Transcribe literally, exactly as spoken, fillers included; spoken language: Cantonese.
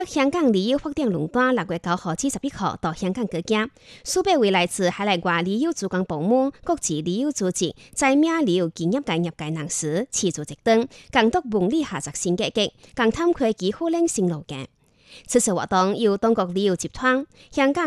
香港旅遊發展論壇六月九號至十一號到香港舉行，數百位來自海內外旅遊主管部門、國際旅遊組織、知名旅遊企業界業界人士齊聚一堂，共讀文理合作新格局，共探開機會領新路徑。此次活動由中國旅遊集團、香港